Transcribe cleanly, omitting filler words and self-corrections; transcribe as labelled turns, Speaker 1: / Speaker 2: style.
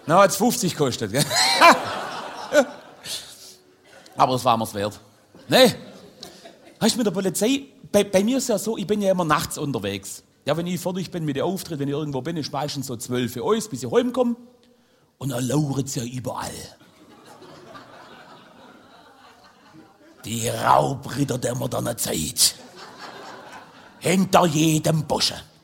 Speaker 1: Na, hat's 50 gekostet, gell? Aber das war mir's wert. Nee. Weißt du, mit der Polizei, bei mir ist ja so, ich bin ja immer nachts unterwegs. Ja, wenn ich fertig bin mit dem Auftritt, wenn ich irgendwo bin, ist meistens so 12 Uhr aus, bis ich heimkomme. Und dann lauert's ja überall. Die Raubritter der modernen Zeit. Hinter jedem Busche.